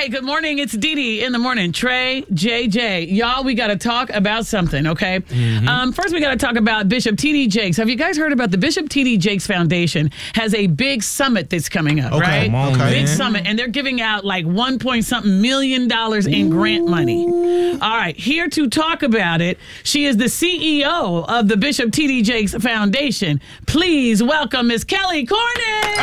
Hey, good morning. It's Dee Dee in the morning. Trey, JJ. Y'all, we got to talk about something, okay? First, we got to talk about Bishop T.D. Jakes. Have you guys heard about the Bishop T.D. Jakes Foundation has a big summit that's coming up, right? Big summit. And they're giving out like $1.something million in grant money. All right. Here to talk about it, she is the CEO of the Bishop T.D. Jakes Foundation. Please welcome Miss Kelly Cornish.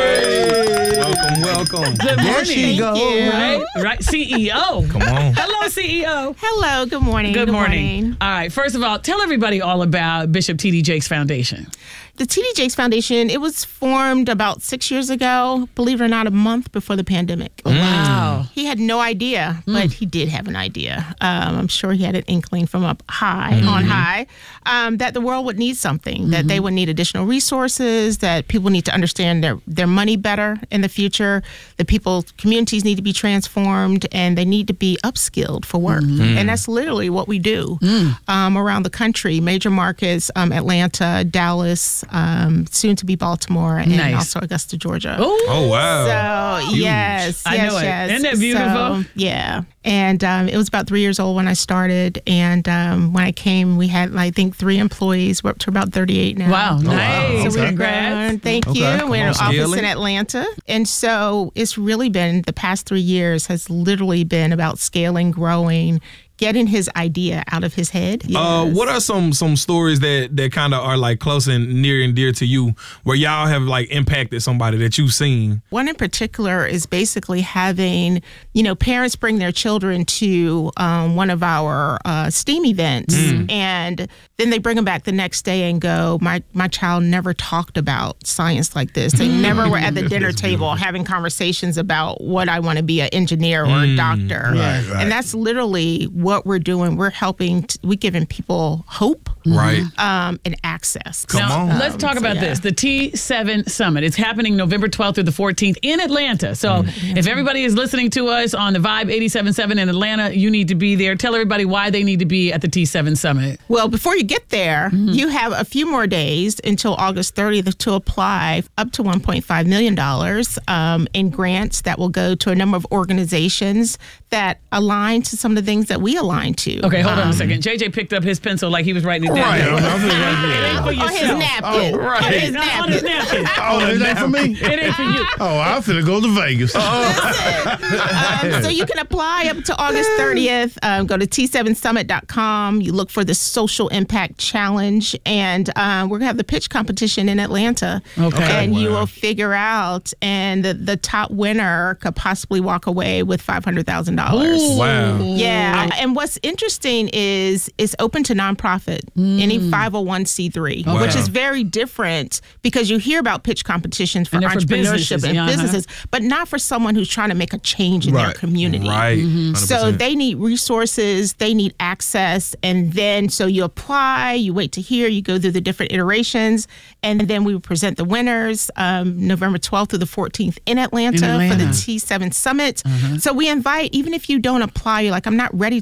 Hey. Welcome. Good morning. There she goes. Right, CEO. Come on. Hello, CEO. Hello, good morning. Good morning. All right, first of all, tell everybody all about Bishop T.D. Jakes Foundation. The T.D. Jakes Foundation, it was formed about 6 years ago, believe it or not, a month before the pandemic. Wow. He had no idea, but he did have an idea. I'm sure he had an inkling from up high, on high, that the world would need something, that they would need additional resources, that people need to understand their money better in the future, that communities need to be transformed, and they need to be upskilled for work. And that's literally what we do around the country, major markets, Atlanta, Dallas, soon to be Baltimore, and also Augusta, Georgia. Oh, wow. So, yes. I know it. Isn't that beautiful? So, yeah. And it was about 3 years old when I started. And when I came, we had, I think, 3 employees. We're up to about 38 now. Wow, nice. So Congrats. Thank you. We're in an office in Atlanta. And so it's really been, the past 3 years has literally been about scaling, growing, getting his idea out of his head. Yes. What are some stories that kind of are like close and near and dear to you, where y'all have like impacted somebody that you've seen? One in particular is basically having, parents bring their children to one of our STEAM events, and then they bring them back the next day and go, my child never talked about science like this. They never were at the dinner table having conversations about what I want to be, an engineer or a doctor. Right. And that's literally what we're doing. We're helping, we're giving people hope. Right. And access. Come on. Let's talk about this. The T7 Summit. It's happening November 12th through the 14th in Atlanta. So if everybody is listening to us on the Vibe 87.7 in Atlanta, you need to be there. Tell everybody why they need to be at the T7 Summit. Well, before you get there, you have a few more days until August 30th to apply up to $1.5 million in grants that will go to a number of organizations that align to some of the things that we align to. Okay, hold on a second. JJ picked up his pencil like he was writing it down. Right. On his napkin. right. On his On his napkin. napkin. Oh, is that for me? It ain't for you. Oh, I'm finna go to Vegas. So you can apply up to August 30th. Go to T7Summit.com. You look for the Social Impact Challenge, and we're going to have the pitch competition in Atlanta. Okay. And you will figure out, and the top winner could possibly walk away with $500,000. Wow. Yeah. And what's interesting is it's open to nonprofit, any 501c3, which is very different, because you hear about pitch competitions for entrepreneurship and businesses, but not for someone who's trying to make a change in their community. Right. So they need resources, they need access, and then so you apply, you wait to hear, you go through the different iterations, and then we will present the winners November 12th through the 14th in Atlanta for the T7 Summit. So we invite, even if you don't apply, you're like, I'm not ready